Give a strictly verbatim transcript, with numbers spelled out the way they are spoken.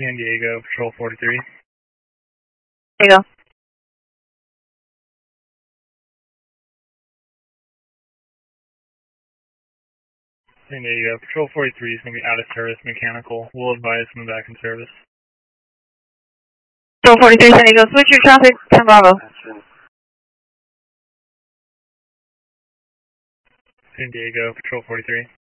San Diego, Patrol forty-three. There you go. San Diego, Patrol forty-three is going to be out of service mechanical. We'll advise when back in service. Patrol forty-three, San Diego, switch your traffic, ten Bravo. San Diego, Patrol forty-three.